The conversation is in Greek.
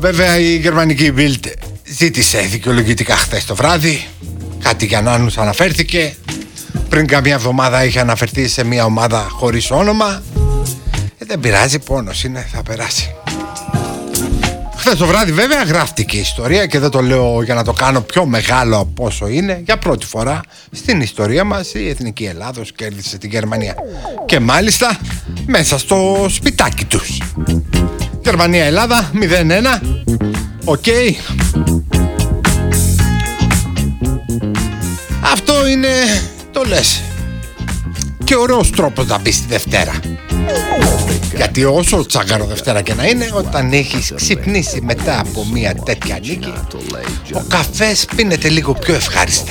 Βέβαια η γερμανική Bild ζήτησε δικαιολογητικά χθες το βράδυ. Κάτι για να αναφέρθηκε. Πριν καμιά εβδομάδα είχε αναφερθεί σε μια ομάδα χωρίς όνομα. Δεν πειράζει, πόνος είναι, θα περάσει. Χθες το βράδυ βέβαια γράφτηκε η ιστορία και δεν το λέω για να το κάνω πιο μεγάλο από όσο είναι. Για πρώτη φορά στην ιστορία μας η Εθνική Ελλάδος κέρδισε την Γερμανία. Και μάλιστα μέσα στο σπιτάκι τους. Γερμανία-Ελλάδα 0-1. Οκ. Αυτό είναι, το λες, και ωραίος τρόπος να μπει στη Δευτέρα. Γιατί όσο τσάγκαρο Δευτέρα και να είναι, όταν έχεις ξυπνήσει μετά από μια τέτοια νίκη, ο καφές πίνεται λίγο πιο ευχάριστα.